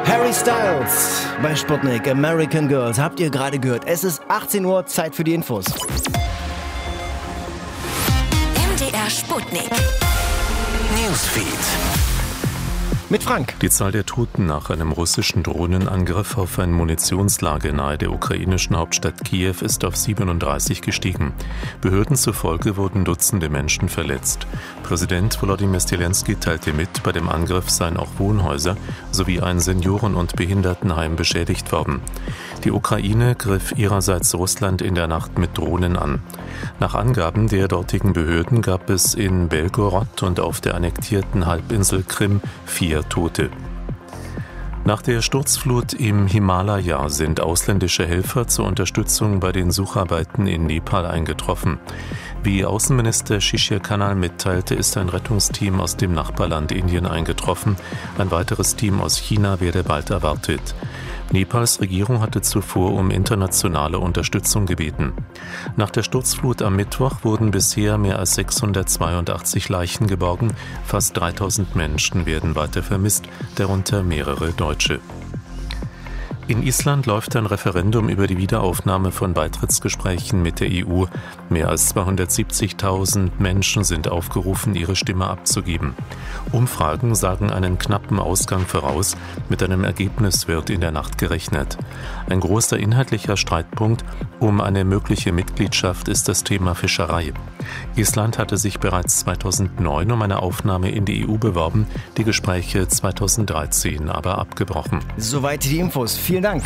Harry Styles bei Sputnik, American Girls. Habt ihr gerade gehört? Es ist 18 Uhr, Zeit für die Infos. MDR Sputnik. Newsfeed. Mit Frank. Die Zahl der Toten nach einem russischen Drohnenangriff auf ein Munitionslager nahe der ukrainischen Hauptstadt Kiew ist auf 37 gestiegen. Behörden zufolge wurden Dutzende Menschen verletzt. Präsident Volodymyr Zelensky teilte mit, bei dem Angriff seien auch Wohnhäuser sowie ein Senioren- und Behindertenheim beschädigt worden. Die Ukraine griff ihrerseits Russland in der Nacht mit Drohnen an. Nach Angaben der dortigen Behörden gab es in Belgorod und auf der annektierten Halbinsel Krim 4 Tote. Nach der Sturzflut im Himalaya sind ausländische Helfer zur Unterstützung bei den Sucharbeiten in Nepal eingetroffen. Wie Außenminister Shishir Kanal mitteilte, ist ein Rettungsteam aus dem Nachbarland Indien eingetroffen. Ein weiteres Team aus China werde bald erwartet. Nepals Regierung hatte zuvor um internationale Unterstützung gebeten. Nach der Sturzflut am Mittwoch wurden bisher mehr als 682 Leichen geborgen. Fast 3000 Menschen werden weiter vermisst, darunter mehrere Deutsche. In Island läuft ein Referendum über die Wiederaufnahme von Beitrittsgesprächen mit der EU. Mehr als 270.000 Menschen sind aufgerufen, ihre Stimme abzugeben. Umfragen sagen einen knappen Ausgang voraus. Mit einem Ergebnis wird in der Nacht gerechnet. Ein großer inhaltlicher Streitpunkt um eine mögliche Mitgliedschaft ist das Thema Fischerei. Island hatte sich bereits 2009 um eine Aufnahme in die EU beworben, die Gespräche 2013 aber abgebrochen. Soweit die Infos. Vielen Dank.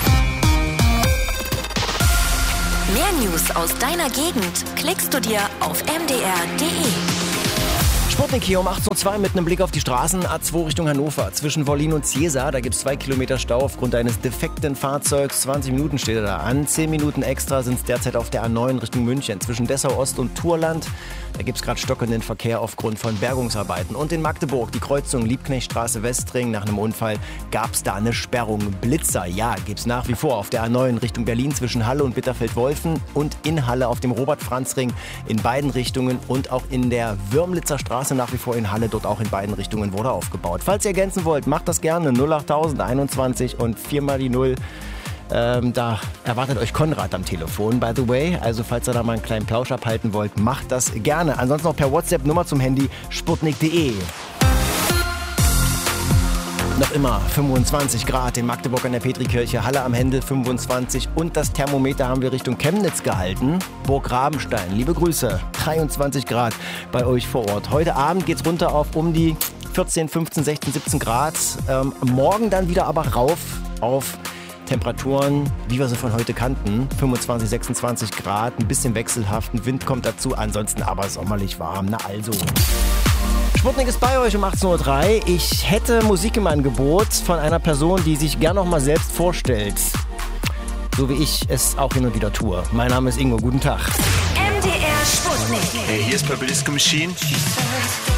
Mehr News aus deiner Gegend klickst du dir auf mdr.de. Sputnik hier um 18.02 Uhr mit einem Blick auf die Straßen. A2 Richtung Hannover. Zwischen Wollin und Ziesa, da gibt es 2 Kilometer Stau aufgrund eines defekten Fahrzeugs. 20 Minuten steht er da an. 10 Minuten extra sind es derzeit auf der A9 Richtung München. Zwischen Dessau Ost und Thurland, da gibt es gerade stockenden Verkehr aufgrund von Bergungsarbeiten. Und in Magdeburg, die Kreuzung Liebknechtstraße Westring. Nach einem Unfall gab es da eine Sperrung. Blitzer, ja, gibt es nach wie vor auf der A9 Richtung Berlin zwischen Halle und Bitterfeld-Wolfen und in Halle auf dem Robert-Franz-Ring in beiden Richtungen und auch in der Würmlitzer Straße nach wie vor in Halle, dort auch in beiden Richtungen wurde aufgebaut. Falls ihr ergänzen wollt, macht das gerne. 08000 21 und 4 mal die 0. Da erwartet euch Konrad am Telefon, by the way. Also falls ihr da mal einen kleinen Plausch abhalten wollt, macht das gerne. Ansonsten auch per WhatsApp, Nummer zum Handy, sputnik.de. Noch immer 25 Grad in Magdeburg an der Petrikirche, Halle am Händel 25 und das Thermometer haben wir Richtung Chemnitz gehalten. Burg Rabenstein, liebe Grüße, 23 Grad bei euch vor Ort. Heute Abend geht's runter auf um die 14, 15, 16, 17 Grad. Morgen dann wieder aber rauf auf Temperaturen, wie wir sie von heute kannten, 25, 26 Grad, ein bisschen wechselhaft, ein Wind kommt dazu, ansonsten aber sommerlich warm, na also. Sputnik ist bei euch um 18.03 Uhr. Ich hätte Musik im Angebot von einer Person, die sich gern noch mal selbst vorstellt. So wie ich es auch hin und wieder tue. Mein Name ist Ingo, guten Tag. MDR Sputnik. Hey, hier ist Purple Disco Machine.